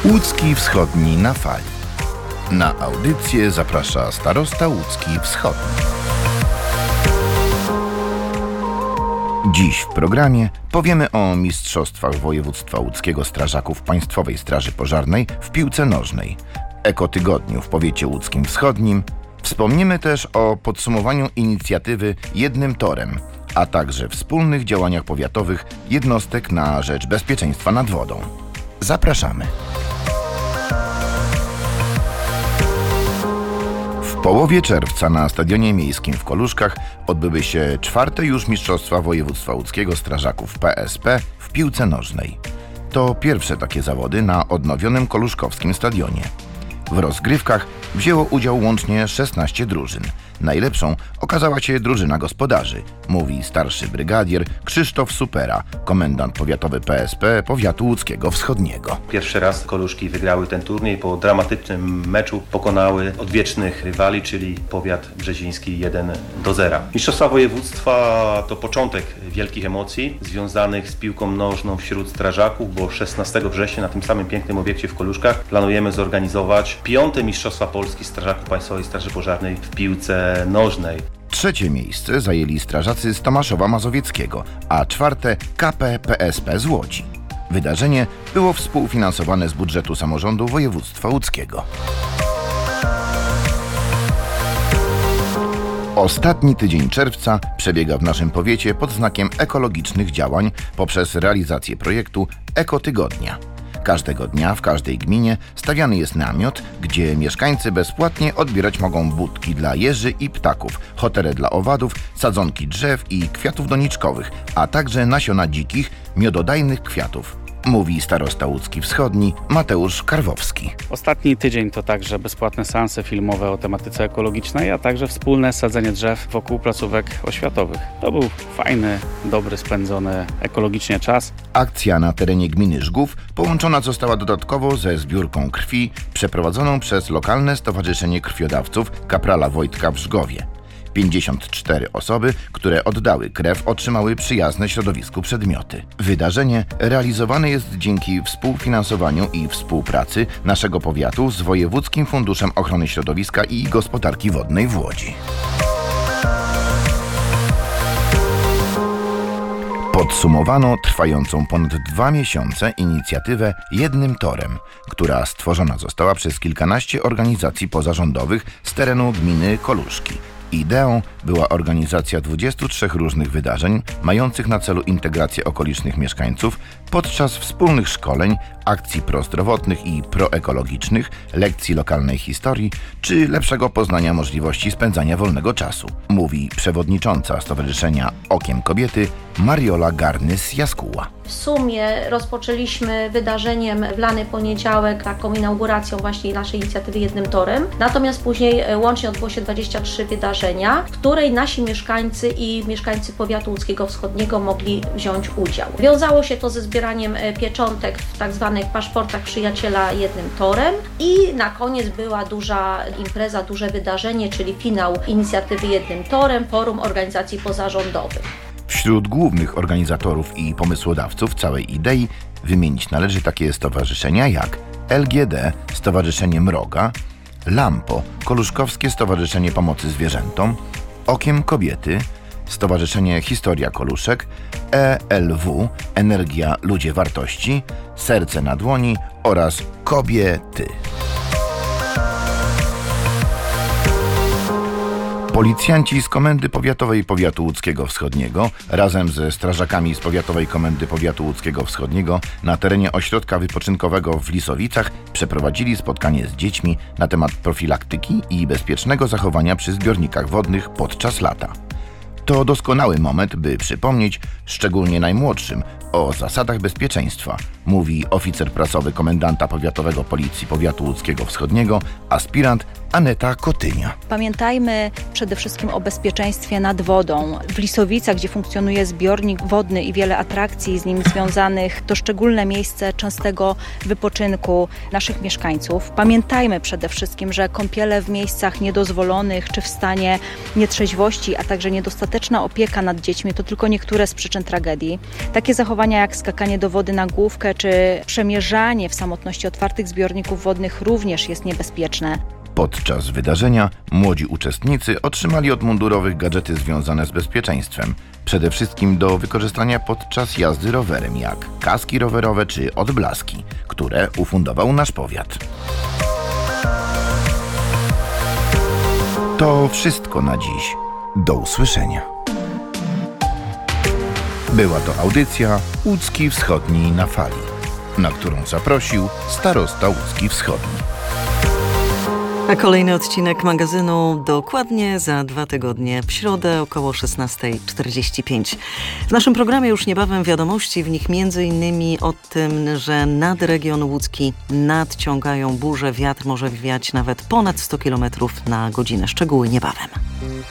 Łódzki Wschodni na fali. Na audycję zaprasza starosta Łódzki Wschodni. Dziś w programie powiemy o mistrzostwach województwa łódzkiego strażaków Państwowej Straży Pożarnej w piłce nożnej, ekotygodniu w powiecie łódzkim wschodnim. Wspomnimy też o podsumowaniu inicjatywy Jednym Torem, a także wspólnych działaniach powiatowych jednostek na rzecz bezpieczeństwa nad wodą. Zapraszamy. W połowie czerwca na Stadionie Miejskim w Koluszkach odbyły się czwarte już Mistrzostwa Województwa Łódzkiego Strażaków PSP w piłce nożnej. To pierwsze takie zawody na odnowionym koluszkowskim stadionie. W rozgrywkach wzięło udział łącznie 16 drużyn. Najlepszą okazała się drużyna gospodarzy, mówi starszy brygadier Krzysztof Supera, komendant powiatowy PSP powiatu łódzkiego wschodniego. Pierwszy raz Koluszki wygrały ten turniej. Po dramatycznym meczu pokonały odwiecznych rywali, czyli powiat brzeziński 1-0. Mistrzostwa województwa to początek wielkich emocji związanych z piłką nożną wśród strażaków, bo 16 września na tym samym pięknym obiekcie w Koluszkach planujemy zorganizować 5. Mistrzostwa Polski Strażaków Państwowej Straży Pożarnej w piłce nożnej. Trzecie miejsce zajęli strażacy z Tomaszowa Mazowieckiego, a czwarte KP PSP z Łodzi. Wydarzenie było współfinansowane z budżetu samorządu województwa łódzkiego. Ostatni tydzień czerwca przebiega w naszym powiecie pod znakiem ekologicznych działań poprzez realizację projektu Ekotygodnia. Każdego dnia w każdej gminie stawiany jest namiot, gdzie mieszkańcy bezpłatnie odbierać mogą budki dla jeży i ptaków, hotery dla owadów, sadzonki drzew i kwiatów doniczkowych, a także nasiona dzikich, miododajnych kwiatów, mówi starosta Łódzki Wschodni Mateusz Karwowski. Ostatni tydzień to także bezpłatne seanse filmowe o tematyce ekologicznej, a także wspólne sadzenie drzew wokół placówek oświatowych. To był fajny, dobry, spędzony ekologicznie czas. Akcja na terenie gminy Żgów połączona została dodatkowo ze zbiórką krwi przeprowadzoną przez lokalne Stowarzyszenie Krwiodawców kaprala Wojtka w Żgowie. 54 osoby, które oddały krew, otrzymały przyjazne środowisku przedmioty. Wydarzenie realizowane jest dzięki współfinansowaniu i współpracy naszego powiatu z Wojewódzkim Funduszem Ochrony Środowiska i Gospodarki Wodnej w Łodzi. Podsumowano trwającą ponad 2 miesiące inicjatywę Jednym Torem, która stworzona została przez kilkanaście organizacji pozarządowych z terenu gminy Koluszki. Ideą była organizacja 23 różnych wydarzeń mających na celu integrację okolicznych mieszkańców podczas wspólnych szkoleń, akcji prozdrowotnych i proekologicznych, lekcji lokalnej historii czy lepszego poznania możliwości spędzania wolnego czasu, mówi przewodnicząca Stowarzyszenia Okiem Kobiety Mariola Garnys-Jaskuła. W sumie rozpoczęliśmy wydarzeniem w lany poniedziałek, taką inauguracją właśnie naszej inicjatywy Jednym Torem. Natomiast później łącznie odbyło się 23 wydarzenia, w której nasi mieszkańcy i mieszkańcy powiatu łódzkiego wschodniego mogli wziąć udział. Wiązało się to ze zbieraniem pieczątek w tak zwanych paszportach przyjaciela Jednym Torem i na koniec była duża impreza, duże wydarzenie, czyli finał inicjatywy Jednym Torem, forum organizacji pozarządowych. Wśród głównych organizatorów i pomysłodawców całej idei wymienić należy takie stowarzyszenia jak LGD, Stowarzyszenie Mroga, Lampo, Koluszkowskie Stowarzyszenie Pomocy Zwierzętom, Okiem Kobiety, Stowarzyszenie Historia Koluszek, ELW, Energia Ludzie Wartości, Serce na Dłoni oraz Kobiety. Policjanci z Komendy Powiatowej Powiatu Łódzkiego Wschodniego razem ze strażakami z Powiatowej Komendy Powiatu Łódzkiego Wschodniego na terenie ośrodka wypoczynkowego w Lisowicach przeprowadzili spotkanie z dziećmi na temat profilaktyki i bezpiecznego zachowania przy zbiornikach wodnych podczas lata. To doskonały moment, by przypomnieć, szczególnie najmłodszym, o zasadach bezpieczeństwa, mówi oficer prasowy komendanta powiatowego Policji Powiatu Łódzkiego Wschodniego, aspirant Aneta Kotynia. Pamiętajmy przede wszystkim o bezpieczeństwie nad wodą. W Lisowicach, gdzie funkcjonuje zbiornik wodny i wiele atrakcji z nim związanych, to szczególne miejsce częstego wypoczynku naszych mieszkańców. Pamiętajmy przede wszystkim, że kąpiele w miejscach niedozwolonych czy w stanie nietrzeźwości, a także niedostateczna opieka nad dziećmi to tylko niektóre z przyczyn tragedii. Takie zachowania zachowania jak skakanie do wody na główkę czy przemierzanie w samotności otwartych zbiorników wodnych również jest niebezpieczne. Podczas wydarzenia młodzi uczestnicy otrzymali od mundurowych gadżety związane z bezpieczeństwem. Przede wszystkim do wykorzystania podczas jazdy rowerem, jak kaski rowerowe czy odblaski, które ufundował nasz powiat. To wszystko na dziś. Do usłyszenia. Była to audycja Łódzki Wschodni na fali, na którą zaprosił starosta Łódzki Wschodni. A kolejny odcinek magazynu dokładnie za 2 tygodnie, w środę około 16:45. W naszym programie już niebawem wiadomości, w nich m.in. o tym, że nad region łódzki nadciągają burze, wiatr może wiać nawet ponad 100 km na godzinę. Szczegóły niebawem.